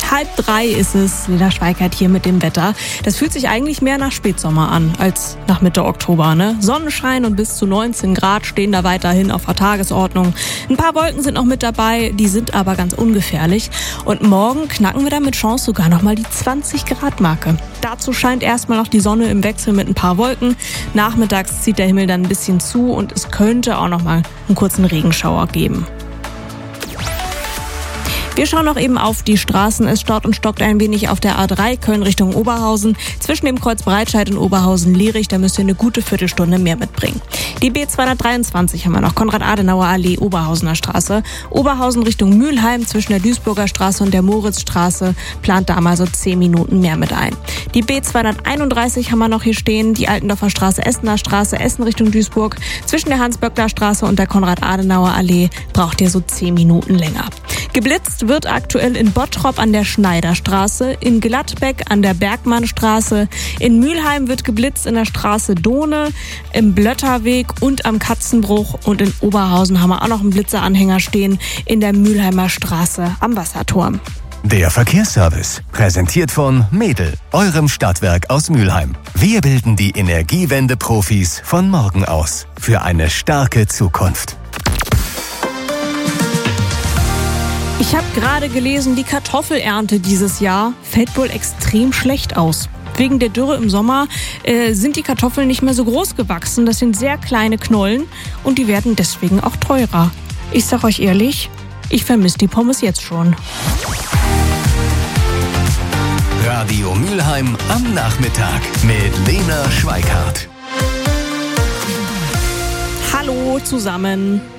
2:30 ist es. Lena Schweikart hier mit dem Wetter. Das fühlt sich eigentlich mehr nach Spätsommer an als nach Mitte Oktober, ne? Sonnenschein und bis zu 19 Grad stehen da weiterhin auf der Tagesordnung. Ein paar Wolken sind noch mit dabei, die sind aber ganz ungefährlich. Und morgen knacken wir dann mit Chance sogar nochmal die 20-Grad-Marke. Dazu scheint erstmal noch die Sonne im Wechsel mit ein paar Wolken. Nachmittags zieht der Himmel dann ein bisschen zu und es könnte auch nochmal einen kurzen Regenschauer geben. Wir schauen noch eben auf die Straßen. Es staut und stockt ein wenig auf der A3 Köln Richtung Oberhausen. Zwischen dem Kreuz Breitscheid und Oberhausen-Lierich, da müsst ihr eine gute Viertelstunde mehr mitbringen. Die B223 haben wir noch, Konrad-Adenauer-Allee, Oberhausener Straße. Oberhausen Richtung Mülheim zwischen der Duisburger Straße und der Moritzstraße plant da mal so 10 Minuten mehr mit ein. Die B231 haben wir noch hier stehen, die Altendorfer Straße, Essener Straße, Essen Richtung Duisburg. Zwischen der Hans-Böckler-Straße und der Konrad-Adenauer-Allee braucht ihr so 10 Minuten länger. Geblitzt wird aktuell in Bottrop an der Schneiderstraße, in Gladbeck an der Bergmannstraße, in Mülheim wird geblitzt in der Straße Dohne, im Blötterweg und am Katzenbruch und in Oberhausen haben wir auch noch einen Blitzeranhänger stehen in der Mülheimer Straße am Wasserturm. Der Verkehrsservice, präsentiert von Medel, eurem Stadtwerk aus Mülheim. Wir bilden die Energiewende-Profis von morgen aus für eine starke Zukunft. Ich habe gerade gelesen, die Kartoffelernte dieses Jahr fällt wohl extrem schlecht aus. Wegen der Dürre im Sommer sind die Kartoffeln nicht mehr so groß gewachsen. Das sind sehr kleine Knollen und die werden deswegen auch teurer. Ich sag euch ehrlich, ich vermisse die Pommes jetzt schon. Radio Mülheim am Nachmittag mit Lena Schweikart. Hallo zusammen.